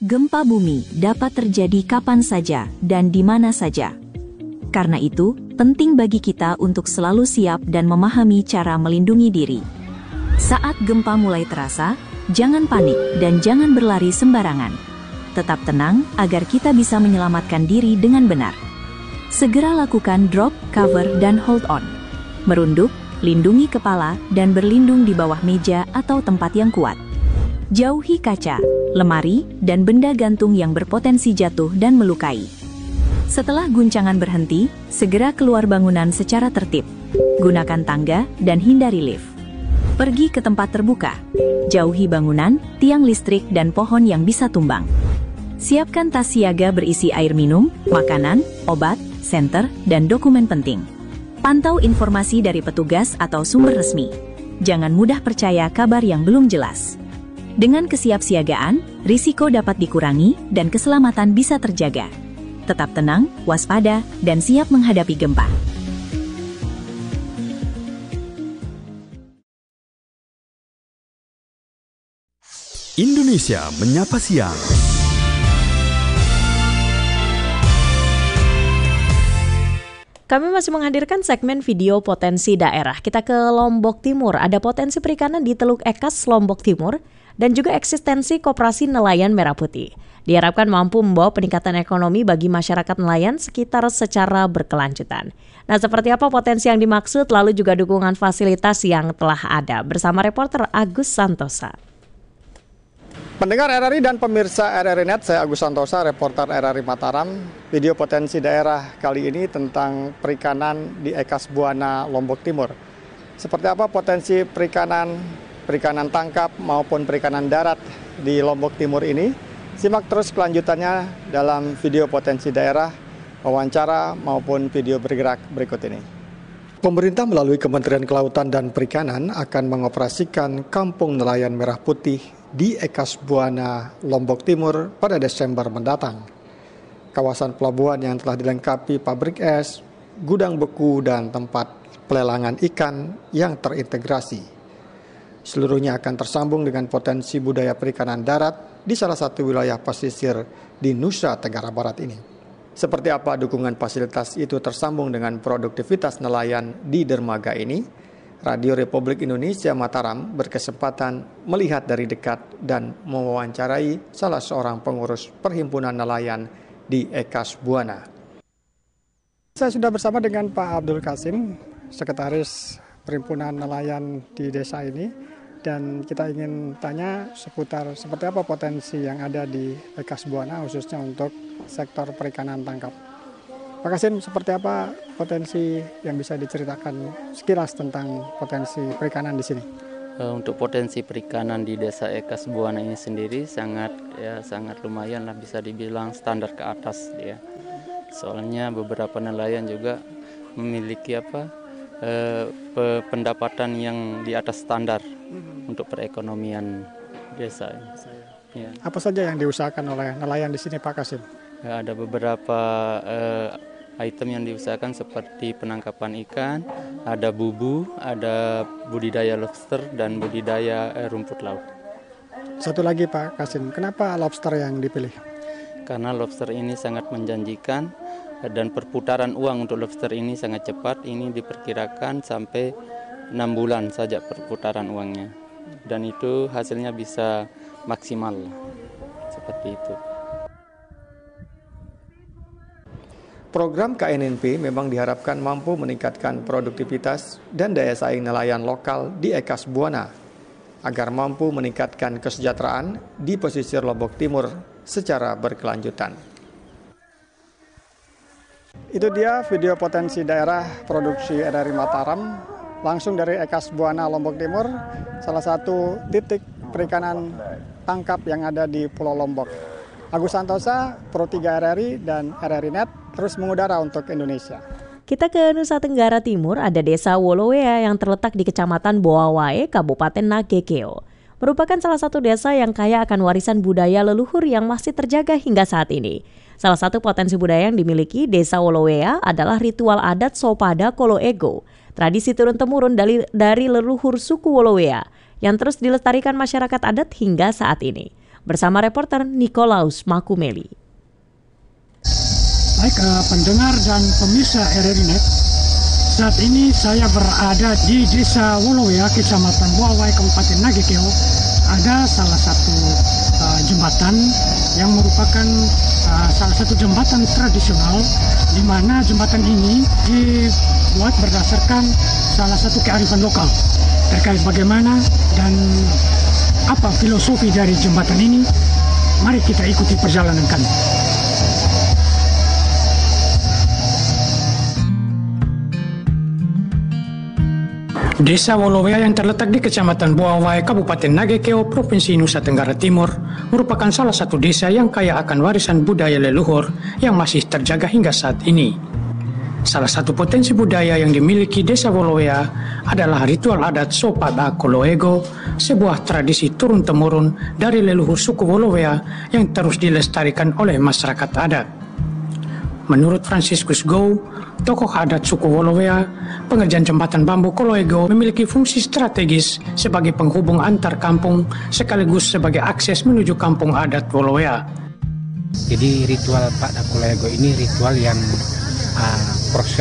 Gempa bumi dapat terjadi kapan saja dan di mana saja. Karena itu, penting bagi kita untuk selalu siap dan memahami cara melindungi diri. Saat gempa mulai terasa, jangan panik dan jangan berlari sembarangan. Tetap tenang agar kita bisa menyelamatkan diri dengan benar. Segera lakukan drop, cover, dan hold on. Merunduk, lindungi kepala, dan berlindung di bawah meja atau tempat yang kuat. Jauhi kaca, lemari, dan benda gantung yang berpotensi jatuh dan melukai. Setelah guncangan berhenti, segera keluar bangunan secara tertib. Gunakan tangga dan hindari lift. Pergi ke tempat terbuka. Jauhi bangunan, tiang listrik, dan pohon yang bisa tumbang. Siapkan tas siaga berisi air minum, makanan, obat, senter, dan dokumen penting. Pantau informasi dari petugas atau sumber resmi. Jangan mudah percaya kabar yang belum jelas. Dengan kesiapsiagaan, risiko dapat dikurangi dan keselamatan bisa terjaga. Tetap tenang, waspada, dan siap menghadapi gempa. Indonesia Menyapa Siang. Kami masih menghadirkan segmen video potensi daerah. Kita ke Lombok Timur. Ada potensi perikanan di Teluk Ekas, Lombok Timur, dan juga eksistensi koperasi nelayan merah putih. Diharapkan mampu membawa peningkatan ekonomi bagi masyarakat nelayan sekitar secara berkelanjutan. Nah, seperti apa potensi yang dimaksud, lalu juga dukungan fasilitas yang telah ada. Bersama reporter Agus Santosa. Pendengar RRI dan pemirsa RRI Net, saya Agus Santosa, reporter RRI Mataram. Video potensi daerah kali ini tentang perikanan di Ekas Buana, Lombok Timur. Seperti apa potensi perikanan tangkap maupun perikanan darat di Lombok Timur ini? Simak terus kelanjutannya dalam video potensi daerah, wawancara maupun video bergerak berikut ini. Pemerintah melalui Kementerian Kelautan dan Perikanan akan mengoperasikan Kampung Nelayan Merah Putih di Ekas Buana, Lombok Timur pada Desember mendatang. Kawasan pelabuhan yang telah dilengkapi pabrik es, gudang beku, dan tempat pelelangan ikan yang terintegrasi. Seluruhnya akan tersambung dengan potensi budaya perikanan darat di salah satu wilayah pesisir di Nusa Tenggara Barat ini. Seperti apa dukungan fasilitas itu tersambung dengan produktivitas nelayan di dermaga ini? Radio Republik Indonesia Mataram berkesempatan melihat dari dekat dan mewawancarai salah seorang pengurus Perhimpunan Nelayan di Ekas Buana. Saya sudah bersama dengan Pak Abdul Kasim, Sekretaris Perhimpunan Nelayan di desa ini, dan kita ingin tanya seputar seperti apa potensi yang ada di Ekas Buana khususnya untuk sektor perikanan tangkap. Pak Kasim, seperti apa potensi yang bisa diceritakan sekilas tentang potensi perikanan di sini? Untuk potensi perikanan di desa Ekas Buana ini sendiri sangat lumayan lah, bisa dibilang standar ke atas ya. Soalnya beberapa nelayan juga memiliki pendapatan yang di atas standar untuk perekonomian desa. Ya. Apa saja yang diusahakan oleh nelayan di sini, Pak Kasim? Ya, ada beberapa item yang diusahakan seperti penangkapan ikan, ada bubu, ada budidaya lobster, dan budidaya rumput laut. Satu lagi Pak Kasim, kenapa lobster yang dipilih? Karena lobster ini sangat menjanjikan dan perputaran uang untuk lobster ini sangat cepat. Ini diperkirakan sampai 6 bulan saja perputaran uangnya. Dan itu hasilnya bisa maksimal. Seperti itu. Program KNNP memang diharapkan mampu meningkatkan produktivitas dan daya saing nelayan lokal di Ekas Buana agar mampu meningkatkan kesejahteraan di pesisir Lombok Timur secara berkelanjutan. Itu dia video potensi daerah produksi RRI Mataram langsung dari Ekas Buana, Lombok Timur, salah satu titik perikanan tangkap yang ada di Pulau Lombok. Agus Santosa, Pro 3 RRI dan RRI Net terus mengudara untuk Indonesia. Kita ke Nusa Tenggara Timur, ada desa Wolowea yang terletak di Kecamatan Boawae, Kabupaten Nagekeo. Merupakan salah satu desa yang kaya akan warisan budaya leluhur yang masih terjaga hingga saat ini. Salah satu potensi budaya yang dimiliki desa Wolowea adalah ritual adat Sopada Koloego, tradisi turun-temurun dari leluhur suku Wolowea yang terus dilestarikan masyarakat adat hingga saat ini. Bersama reporter Nikolaus Makumeli. Baik pendengar dan pemirsa RRI Net, saat ini saya berada di Desa Wolowea, Kecamatan Buawai, Kabupaten Nagekeo. Ada salah satu jembatan yang merupakan salah satu jembatan tradisional, di mana jembatan ini dibuat berdasarkan salah satu kearifan lokal. Terkait bagaimana dan apa filosofi dari jembatan ini, mari kita ikuti perjalanan kami. Desa Wolowea yang terletak di Kecamatan Buawai, Kabupaten Nagekeo, Provinsi Nusa Tenggara Timur, merupakan salah satu desa yang kaya akan warisan budaya leluhur yang masih terjaga hingga saat ini. Salah satu potensi budaya yang dimiliki Desa Wolowea adalah ritual adat Sopa Bakoloego, sebuah tradisi turun-temurun dari leluhur suku Wolowea yang terus dilestarikan oleh masyarakat adat. Menurut Franciscus Go, tokoh adat suku Wolowea, pengerjaan jembatan bambu Koloego memiliki fungsi strategis sebagai penghubung antar kampung sekaligus sebagai akses menuju kampung adat Wolowea. Jadi ritual Pak Koloego ini ritual yang proses